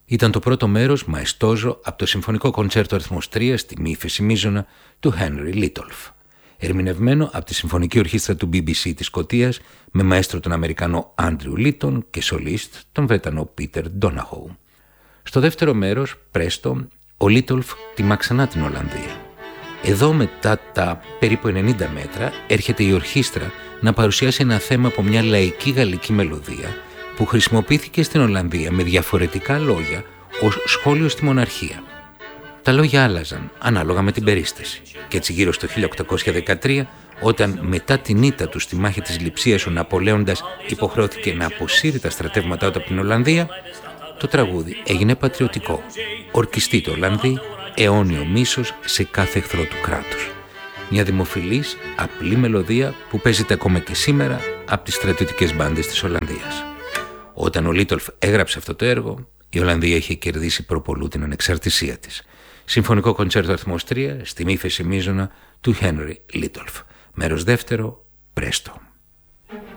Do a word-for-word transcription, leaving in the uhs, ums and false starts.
Ήταν το πρώτο μέρος μαεστόζο από το Συμφωνικό Κοντσέρτο αριθμός τρία στη μη ύφεση μείζωνα του Henry Litolff, ερμηνευμένο από τη Συμφωνική Ορχήστρα του μπι μπι σι της Σκωτίας με μαέστρο τον Αμερικανό Andrew Litton και σολίστ τον Βρετανό Peter Donahoe. Στο δεύτερο μέρος, πρέστο, ο Litolff τιμά ξανά την Ολλανδία. Εδώ μετά τα περίπου ενενήντα μέτρα έρχεται η ορχήστρα να παρουσιάσει ένα θέμα από μια λαϊκή γαλλική μελωδία που χρησιμοποιήθηκε στην Ολλανδία με διαφορετικά λόγια ως σχόλιο στη μοναρχία. Τα λόγια άλλαζαν ανάλογα με την περίσταση και έτσι γύρω στο χίλια οκτακόσια δεκατρία, όταν μετά την ήττα του στη μάχη της Λειψίας ο Ναπολέοντας υποχρεώθηκε να αποσύρει τα στρατεύματά του από την Ολλανδία, το τραγούδι έγινε πατριωτικό. Ορκιστεί το Ολλανδί, αιώνιο μίσος σε κάθε εχθρό του κράτους. Μια δημοφιλής, απλή μελωδία που παίζεται ακόμα και σήμερα από τις στρατιωτικές μπάντες της Ολλανδίας. Όταν ο Litolff έγραψε αυτό το έργο, η Ολλανδία είχε κερδίσει προπολού την ανεξαρτησία της. Συμφωνικό Κοντσέρτο αριθμός τρία στη μη ύφεση μείζωνα του Henry Litolff. Μέρος δεύτερο, πρέστο.